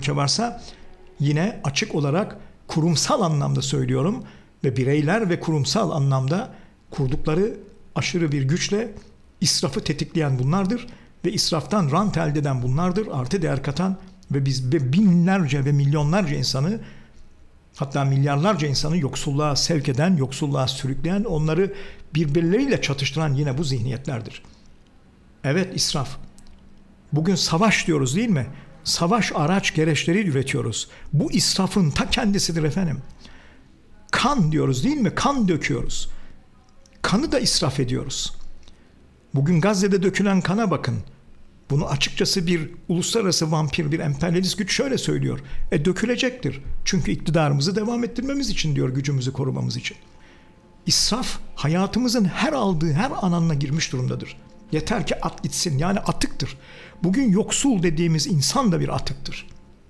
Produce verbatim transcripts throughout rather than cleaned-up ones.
ülke varsa yine açık olarak kurumsal anlamda söylüyorum ve bireyler ve kurumsal anlamda kurdukları aşırı bir güçle israfı tetikleyen bunlardır ve israftan rant elde eden bunlardır, artı değer katan ve biz ve binlerce ve milyonlarca insanı, hatta milyarlarca insanı yoksulluğa sevk eden, yoksulluğa sürükleyen, onları birbirleriyle çatıştıran yine bu zihniyetlerdir. Evet, israf. Bugün savaş diyoruz değil mi? Savaş araç gereçleri üretiyoruz. Bu israfın ta kendisidir efendim. Kan diyoruz değil mi? Kan döküyoruz. Kanı da israf ediyoruz. Bugün Gazze'de dökülen kana bakın. Bunu açıkçası bir uluslararası vampir, bir emperyalist güç şöyle söylüyor. E dökülecektir. Çünkü iktidarımızı devam ettirmemiz için diyor, gücümüzü korumamız için. İsraf hayatımızın her aldığı, her alanına girmiş durumdadır. Yeter ki at gitsin. Yani atıktır. Bugün yoksul dediğimiz insan da bir atıktır.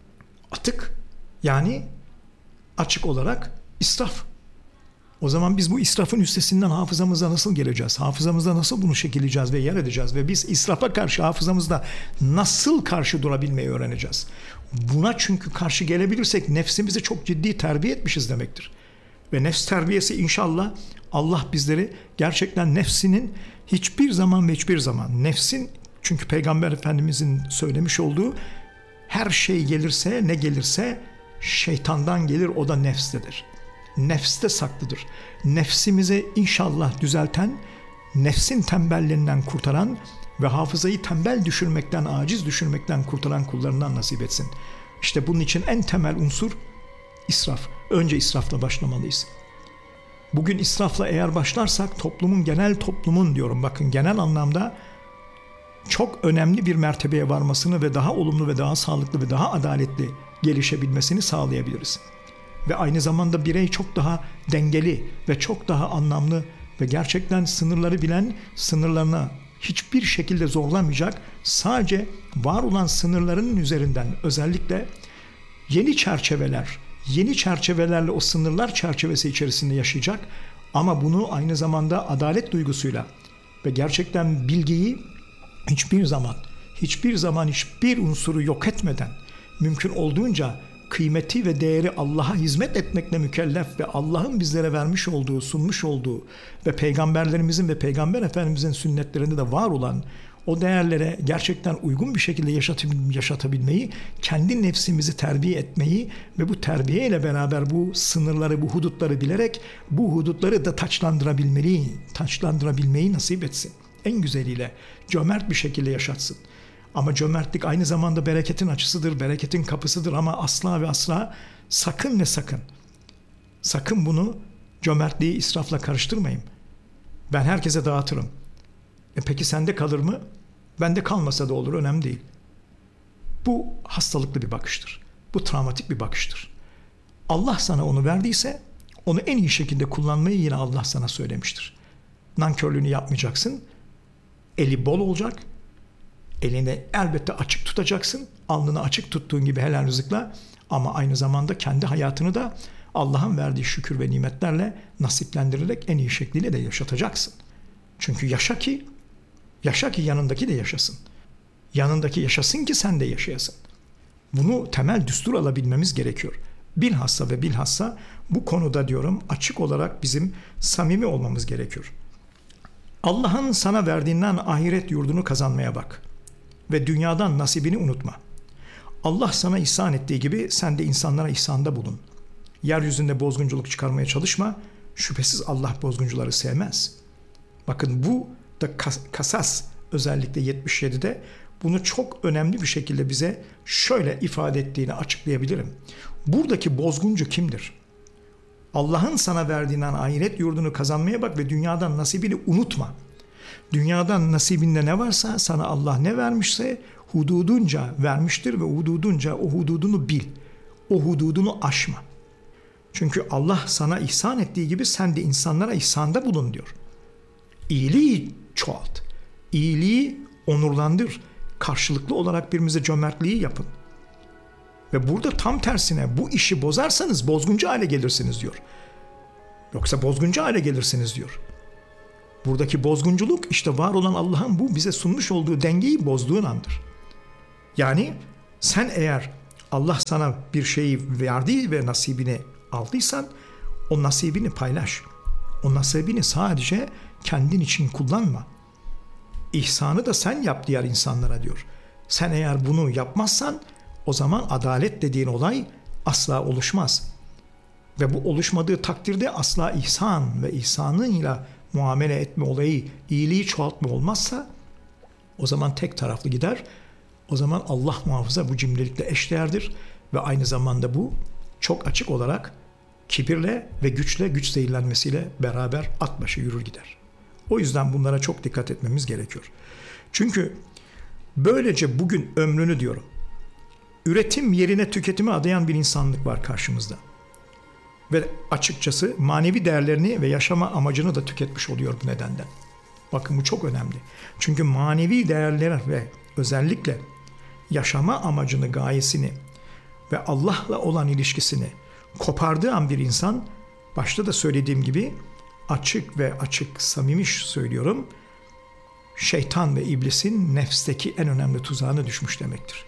Atık yani açık olarak israf. O zaman biz bu israfın üstesinden hafızamıza nasıl geleceğiz? Hafızamızda nasıl bunu şekilleyeceğiz ve yer edeceğiz? Ve biz israfa karşı hafızamızda nasıl karşı durabilmeyi öğreneceğiz? Buna çünkü karşı gelebilirsek nefsimizi çok ciddi terbiye etmişiz demektir. Ve nefs terbiyesi inşallah Allah bizleri gerçekten nefsinin hiçbir zaman ve hiçbir zaman nefsin, çünkü Peygamber Efendimizin söylemiş olduğu her şey gelirse, ne gelirse şeytandan gelir, o da nefstedir. Nefste saklıdır. Nefsimizi inşallah düzelten, nefsin tembelliğinden kurtaran ve hafızayı tembel düşürmekten, aciz düşürmekten kurtaran kullarından nasip etsin. İşte bunun için en temel unsur israf. Önce israfla başlamalıyız. Bugün israfla eğer başlarsak toplumun, genel toplumun diyorum, bakın genel anlamda çok önemli bir mertebeye varmasını ve daha olumlu ve daha sağlıklı ve daha adaletli gelişebilmesini sağlayabiliriz. Ve aynı zamanda birey çok daha dengeli ve çok daha anlamlı ve gerçekten sınırları bilen, sınırlarına hiçbir şekilde zorlamayacak, sadece var olan sınırlarının üzerinden özellikle yeni çerçeveler, yeni çerçevelerle o sınırlar çerçevesi içerisinde yaşayacak ama bunu aynı zamanda adalet duygusuyla ve gerçekten bilgiyi hiçbir zaman, hiçbir zaman hiçbir unsuru yok etmeden mümkün olduğunca kıymeti ve değeri Allah'a hizmet etmekle mükellef ve Allah'ın bizlere vermiş olduğu, sunmuş olduğu ve peygamberlerimizin ve peygamber efendimizin sünnetlerinde de var olan o değerlere gerçekten uygun bir şekilde yaşatabilmeyi, kendi nefsimizi terbiye etmeyi ve bu terbiye ile beraber bu sınırları, bu hudutları bilerek bu hudutları da taçlandırabilmeyi, taçlandırabilmeyi nasip etsin. En güzeliyle cömert bir şekilde yaşatsın. Ama cömertlik aynı zamanda bereketin açısıdır, bereketin kapısıdır ama asla ve asla sakın ve sakın, sakın bunu, cömertliği israfla karıştırmayın. Ben herkese dağıtırım. E peki sende kalır mı? Bende kalmasa da olur, önemli değil. Bu hastalıklı bir bakıştır. Bu travmatik bir bakıştır. Allah sana onu verdiyse onu en iyi şekilde kullanmayı yine Allah sana söylemiştir. Nankörlüğünü yapmayacaksın. Eli bol olacak. Elini elbette açık tutacaksın. Alnını açık tuttuğun gibi helal rızıkla, ama aynı zamanda kendi hayatını da Allah'ın verdiği şükür ve nimetlerle nasiplendirerek en iyi şekliyle de yaşatacaksın. Çünkü yaşa ki yaşa ki yanındaki de yaşasın. Yanındaki yaşasın ki sen de yaşayasın. Bunu temel düstur alabilmemiz gerekiyor. Bilhassa ve bilhassa bu konuda diyorum açık olarak bizim samimi olmamız gerekiyor. Allah'ın sana verdiğinden ahiret yurdunu kazanmaya bak. Ve dünyadan nasibini unutma. Allah sana ihsan ettiği gibi sen de insanlara ihsanda bulun. Yeryüzünde bozgunculuk çıkarmaya çalışma. Şüphesiz Allah bozguncuları sevmez. Bakın bu da Kasas özellikle yetmiş yedide bunu çok önemli bir şekilde bize şöyle ifade ettiğini açıklayabilirim. Buradaki bozguncu kimdir? Allah'ın sana verdiğinden ahiret yurdunu kazanmaya bak ve dünyadan nasibini unutma. Dünyadan nasibinde ne varsa sana Allah ne vermişse hududunca vermiştir ve hududunca o hududunu bil. O hududunu aşma. Çünkü Allah sana ihsan ettiği gibi sen de insanlara ihsanda bulun diyor. İyiliği çoğalt. İyiliği onurlandır. Karşılıklı olarak birbirimize cömertliği yapın. Ve burada tam tersine bu işi bozarsanız bozguncu hale gelirsiniz diyor. Yoksa bozguncu hale gelirsiniz diyor. Buradaki bozgunculuk işte var olan Allah'ın bu bize sunmuş olduğu dengeyi bozduğun andır. Yani sen eğer Allah sana bir şeyi verdi ve nasibini aldıysan o nasibini paylaş. O nasibini sadece kendin için kullanma. İhsanı da sen yap diğer insanlara diyor. Sen eğer bunu yapmazsan o zaman adalet dediğin olay asla oluşmaz. Ve bu oluşmadığı takdirde asla ihsan ve ihsanıyla muamele etme olayı, iyiliği çoğaltma olmazsa o zaman tek taraflı gider. O zaman Allah muhafaza bu cimrilikle eşdeğerdir ve aynı zamanda bu çok açık olarak kibirle ve güçle, güç zehirlenmesiyle beraber at başı yürür gider. O yüzden bunlara çok dikkat etmemiz gerekiyor. Çünkü böylece bugün ömrünü diyorum, üretim yerine tüketime adayan bir insanlık var karşımızda. Ve açıkçası manevi değerlerini ve yaşama amacını da tüketmiş oluyor bu nedenden. Bakın bu çok önemli. Çünkü manevi değerler ve özellikle yaşama amacını, gayesini ve Allah'la olan ilişkisini kopardığı an bir insan, başta da söylediğim gibi açık ve açık, samimi söylüyorum, şeytan ve iblisin nefsteki en önemli tuzağına düşmüş demektir.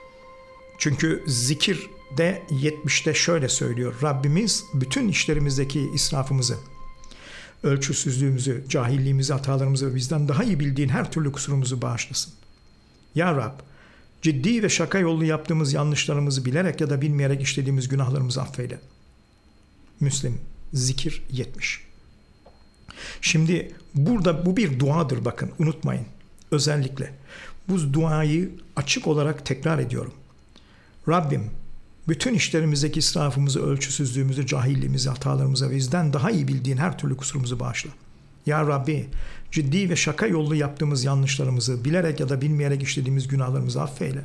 Çünkü zikirde yetmişte şöyle söylüyor. Rabbimiz bütün işlerimizdeki israfımızı, ölçüsüzlüğümüzü, cahilliğimizi, hatalarımızı ve bizden daha iyi bildiğin her türlü kusurumuzu bağışlasın. Ya Rab, ciddi ve şaka yollu yaptığımız yanlışlarımızı bilerek ya da bilmeyerek işlediğimiz günahlarımızı affeyle. Müslim, zikir yetmiş. Şimdi burada bu bir duadır, bakın unutmayın. Özellikle bu duayı açık olarak tekrar ediyorum. Rabbim, bütün işlerimizdeki israfımızı, ölçüsüzlüğümüzü, cahilliğimizi, hatalarımızı ve bizden daha iyi bildiğin her türlü kusurumuzu bağışla. Ya Rabbi, ciddi ve şaka yollu yaptığımız yanlışlarımızı, bilerek ya da bilmeyerek işlediğimiz günahlarımızı affeyle.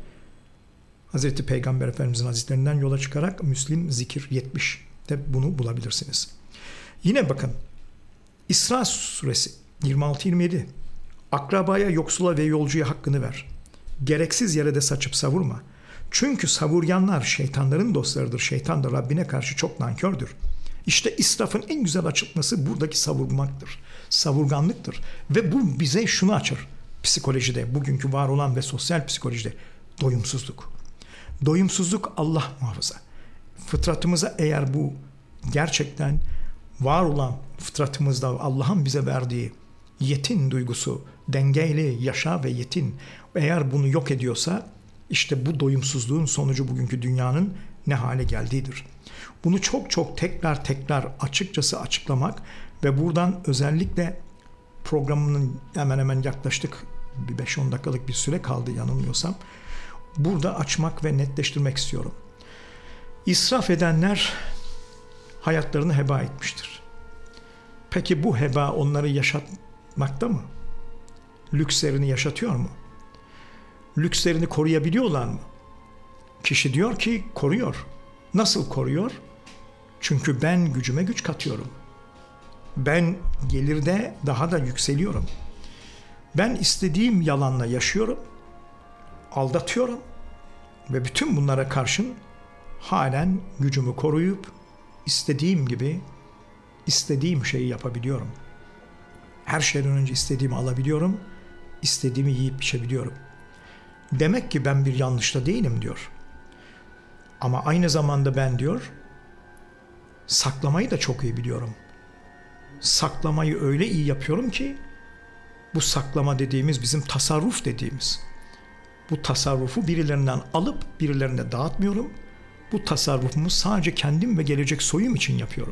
Hazreti Peygamber Efendimizin hadislerinden yola çıkarak Müslim zikir yetmişte bunu bulabilirsiniz. Yine bakın, İsra suresi yirmi altı yirmi yedi. Akrabaya, yoksula ve yolcuya hakkını ver. Gereksiz yere de saçıp savurma. Çünkü savurganlar şeytanların dostlarıdır. Şeytan da Rabbine karşı çok nankördür. İşte israfın en güzel açıklaması buradaki savurmaktır. Savurganlıktır. Ve bu bize şunu açar. Psikolojide, bugünkü var olan ve sosyal psikolojide doyumsuzluk. Doyumsuzluk Allah muhafaza. Fıtratımıza eğer bu gerçekten var olan fıtratımızda Allah'ın bize verdiği yetin duygusu, dengeli yaşa ve yetin, eğer bunu yok ediyorsa işte bu doyumsuzluğun sonucu bugünkü dünyanın ne hale geldiğidir. Bunu çok çok tekrar tekrar açıkçası açıklamak ve buradan özellikle programının hemen hemen yaklaştık, bir beş on dakikalık bir süre kaldı yanılmıyorsam, burada açmak ve netleştirmek istiyorum. İsraf edenler hayatlarını heba etmiştir. Peki bu heba onları yaşatmakta mı? Lükslerini yaşatıyor mu? Lükslerini koruyabiliyorlar mı? Kişi diyor ki koruyor. Nasıl koruyor? Çünkü ben gücüme güç katıyorum. Ben gelirde daha da yükseliyorum. Ben istediğim yalanla yaşıyorum. Aldatıyorum. Ve bütün bunlara karşın halen gücümü koruyup istediğim gibi istediğim şeyi yapabiliyorum. Her şeyden önce istediğimi alabiliyorum. İstediğimi yiyip içebiliyorum. Demek ki ben bir yanlışta değilim diyor. Ama aynı zamanda ben diyor, saklamayı da çok iyi biliyorum. Saklamayı öyle iyi yapıyorum ki, bu saklama dediğimiz bizim tasarruf dediğimiz. Bu tasarrufu birilerinden alıp birilerine dağıtmıyorum. Bu tasarrufumu sadece kendim ve gelecek soyum için yapıyorum.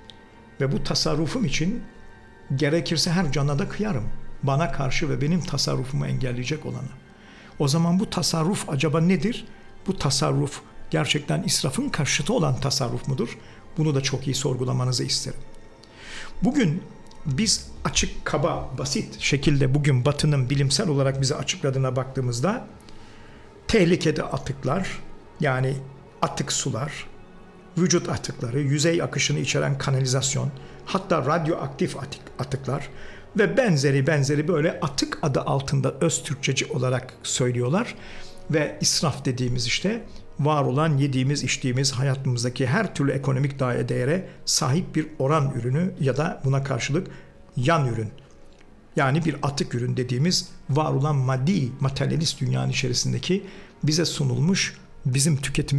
Ve bu tasarrufum için gerekirse her cana da kıyarım. Bana karşı ve benim tasarrufumu engelleyecek olanı. O zaman bu tasarruf acaba nedir? Bu tasarruf gerçekten israfın karşıtı olan tasarruf mudur? Bunu da çok iyi sorgulamanızı isterim. Bugün biz açık, kaba, basit şekilde bugün Batı'nın bilimsel olarak bize açıkladığına baktığımızda tehlikede atıklar, yani atık sular, vücut atıkları, yüzey akışını içeren kanalizasyon, hatta radyoaktif atıklar ve benzeri benzeri böyle atık adı altında öz Türkçeci olarak söylüyorlar. Ve israf dediğimiz işte var olan yediğimiz, içtiğimiz, hayatımızdaki her türlü ekonomik değere sahip bir oran ürünü ya da buna karşılık yan ürün. Yani bir atık ürün dediğimiz var olan maddi, materyalist dünyanın içerisindeki bize sunulmuş bizim tüketim